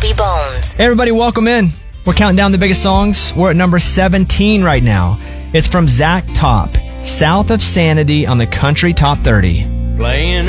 Bobby Bones. Hey everybody, welcome in. We're counting down the biggest songs. We're at number 17 right now. It's from Zach Top, South of Sanity on the Country Top 30. Playing